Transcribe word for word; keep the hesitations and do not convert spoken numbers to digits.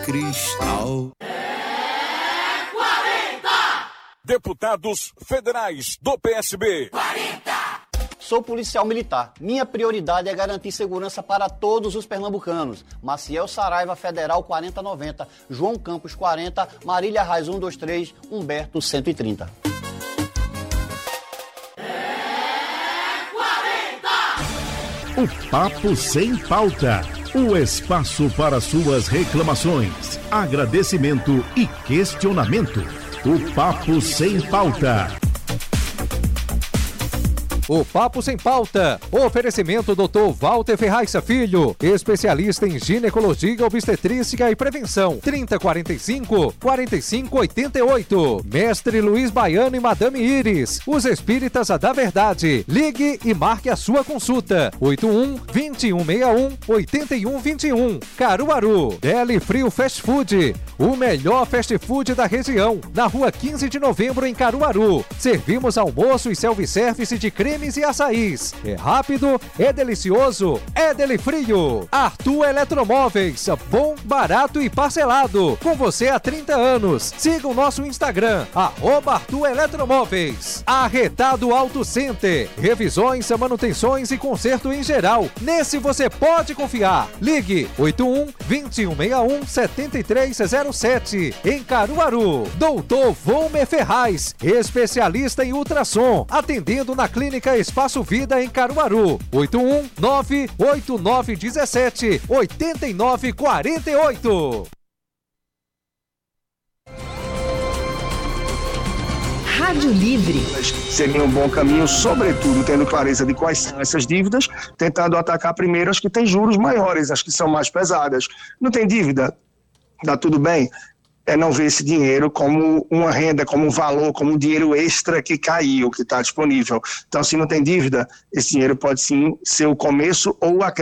Cristal. Deputados federais do P S B. quarenta. Sou policial militar. Minha prioridade é garantir segurança para todos os pernambucanos. Maciel Saraiva, Federal quarenta noventa. João Campos quarenta. Marília Reis cento e vinte e três. Humberto cento e trinta. O Papo Sem Pauta. O espaço para suas reclamações, agradecimento e questionamento. O Papo Sem Pauta. O Papo Sem Pauta. Oferecimento doutor Walter Ferraixa Filho, especialista em ginecologia, obstetrícia e prevenção. trinta quarenta e cinco, quarenta e cinco oitenta e oito. Mestre Luiz Baiano e Madame Iris, os espíritas da verdade. Ligue e marque a sua consulta. oito um, vinte e um sessenta e um, oitenta e um vinte e um. Caruaru. Deli Frio Fast Food. O melhor fast food da região. Na rua quinze de novembro, em Caruaru. Servimos almoço e self-service de creme e açaís. É rápido, é delicioso, é Deli Frio. Arthur Eletromóveis, bom, barato e parcelado. Com você há trinta anos. Siga o nosso Instagram, arroba Arthur Eletromóveis. Arretado Auto Center, revisões, manutenções e conserto em geral. Nesse você pode confiar. Ligue oito um, vinte e um sessenta e um, setenta e três zero sete. Em Caruaru. Doutor Volmer Ferraz, especialista em ultrassom, atendendo na Clínica Espaço Vida em Caruaru. oito um nove oito nove um sete oito nove quatro oito. Rádio Livre. Seria um bom caminho, sobretudo tendo clareza de quais são essas dívidas, tentando atacar primeiro as que têm juros maiores, as que são mais pesadas. Não tem dívida? Dá tudo bem? É não ver esse dinheiro como uma renda, como um valor, como um dinheiro extra que caiu, que está disponível. Então, se não tem dívida, esse dinheiro pode sim ser o começo ou a